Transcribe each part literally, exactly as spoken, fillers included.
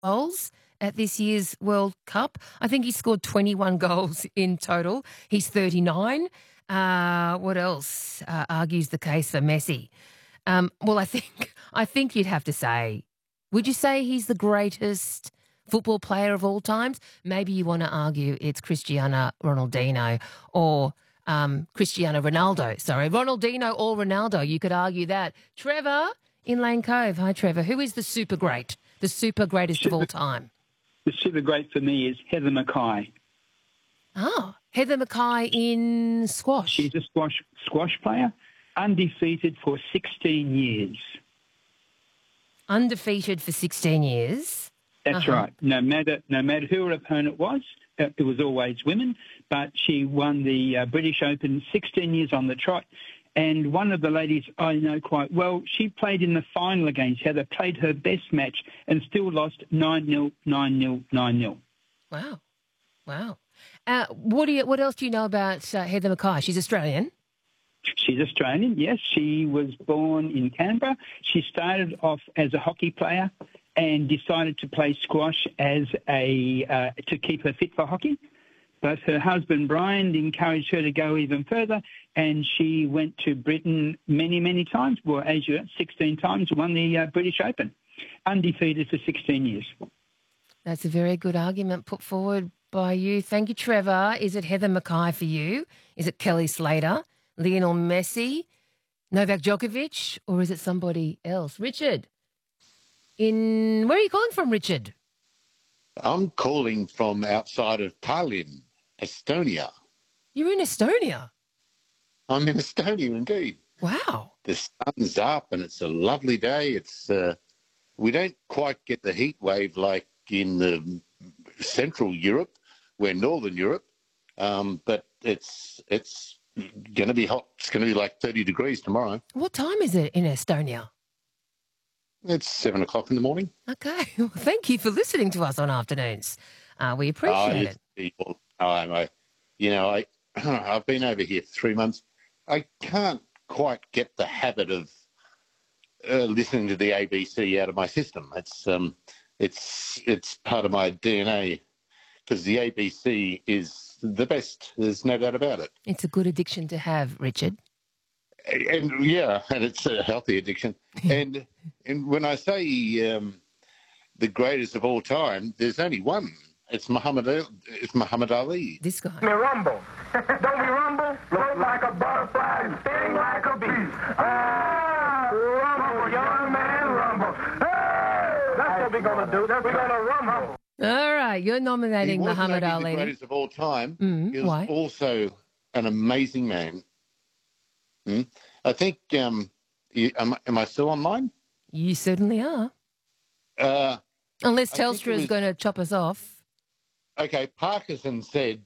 goals at this year's World Cup. I think he scored twenty-one goals in total. He's thirty-nine. Uh, what else uh, argues the case for Messi? Um, well, I think I think you'd have to say, would you say he's the greatest football player of all times? Maybe you want to argue it's Cristiano Ronaldinho or um, Cristiano Ronaldo. Sorry, Ronaldinho or Ronaldo. You could argue that. Trevor in Lane Cove. Hi, Trevor. Who is the super great, the super greatest super, of all time? The super great for me is Heather Mackay. Oh, Heather Mackay in squash. She's a squash squash player, undefeated for sixteen years. Undefeated for sixteen years. That's uh-huh. right. No matter no matter who her opponent was, uh, it was always women. But she won the uh, British Open sixteen years on the trot. And one of the ladies I know quite well, she played in the final against Heather, played her best match, and still lost nine nil, nine nil, nine nil. Wow, wow. Uh, what do you? What else do you know about uh, Heather Mackay? She's Australian. She's Australian, yes. She was born in Canberra. She started off as a hockey player and decided to play squash as a uh, to keep her fit for hockey. But her husband, Brian, encouraged her to go even further, and she went to Britain many, many times, well, Asia sixteen times, won the uh, British Open, undefeated for sixteen years. That's a very good argument put forward by you. Thank you, Trevor. Is it Heather Mackay for you? Is it Kelly Slater, Lionel Messi, Novak Djokovic, or is it somebody else? Richard, in where are you calling from, Richard? I'm calling from outside of Tallinn, Estonia. You're in Estonia? I'm in Estonia, indeed. Wow. The sun's up and it's a lovely day. It's uh, we don't quite get the heat wave like in the Central Europe, we're Northern Europe, um, but it's it's going to be hot. It's going to be like thirty degrees tomorrow. What time is it in Estonia? It's seven o'clock in the morning. Okay. Well, thank you for listening to us on afternoons. Uh, we appreciate oh, it. People, oh, I, you know, I, I've been over here three months. I can't quite get the habit of uh, listening to the A B C out of my system. It's um, it's it's part of my D N A because the A B C is the best. There's no doubt about it. It's a good addiction to have, Richard. And yeah, and it's a healthy addiction. and and when I say um, the greatest of all time, there's only one. It's Muhammad. It's Muhammad Ali. This guy. Me rumble, don't we rumble? Float like a butterfly, sting like a bee. Ah, rumble, young man, rumble. Hey, that's what we're gonna do. That's we're gonna rumble. All right, you're nominating he wasn't Muhammad only Ali. The greatest of all time. Mm, he was why? also an amazing man. Hmm? I think. Um, you, am, am I still online? You certainly are. Uh, Unless I think Telstra it is was- going to chop us off. Okay, Parkinson said,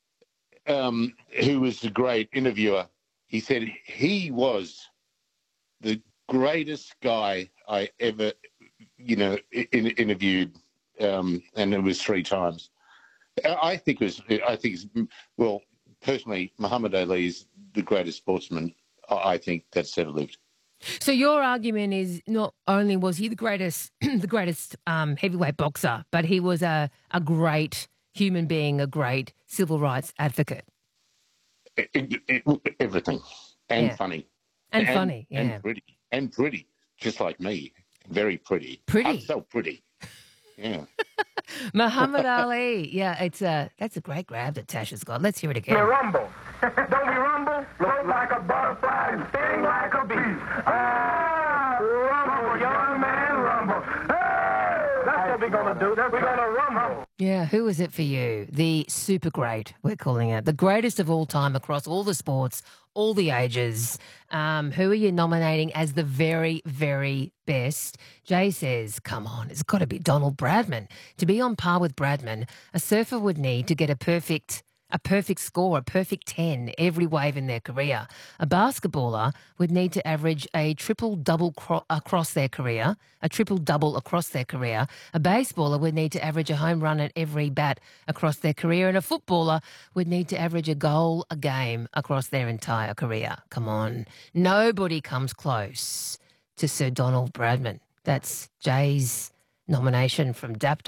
um, who was a great interviewer, he said he was the greatest guy I ever, you know, in, interviewed, um, and it was three times. I think it was, I think, it's, well, personally, Muhammad Ali is the greatest sportsman I think that's ever lived. So your argument is not only was he the greatest, the greatest um, heavyweight boxer, but he was a, a great human being, a great civil rights advocate. It, it, it, everything. And Yeah. funny. And funny, yeah. And pretty. And pretty, just like me. Very pretty. Pretty? I'm so pretty. Yeah. Muhammad Ali. Yeah, it's a, that's a great grab that Tash has got. Let's hear it Me again. rumble, don't we rumble? Float like a butterfly, sting like a bee. Ah, rumble, young man, rumble. Hey, that's what we're gonna do. That's we're gonna rumble. Yeah, who is it for you? The super great, we're calling it. The greatest of all time across all the sports, all the ages. Um, who are you nominating as the very, very best? Jay says, come on, it's got to be Donald Bradman. To be on par with Bradman, a surfer would need to get a perfect a perfect score, a perfect ten every wave in their career. A basketballer would need to average a triple-double cro- across their career, a triple-double across their career. A baseballer would need to average a home run at every bat across their career, and a footballer would need to average a goal a game across their entire career. Come on. Nobody comes close to Sir Donald Bradman. That's Jay's nomination from D A P